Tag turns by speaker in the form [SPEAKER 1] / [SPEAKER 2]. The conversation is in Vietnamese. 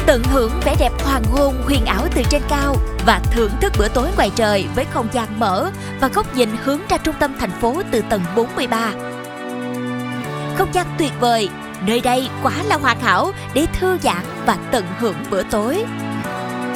[SPEAKER 1] Tận hưởng vẻ đẹp hoàng hôn huyền ảo từ trên cao và thưởng thức bữa tối ngoài trời với không gian mở và góc nhìn hướng ra trung tâm thành phố từ tầng 43. Không gian tuyệt vời, nơi đây quá là hoàn hảo để thư giãn và tận hưởng bữa tối.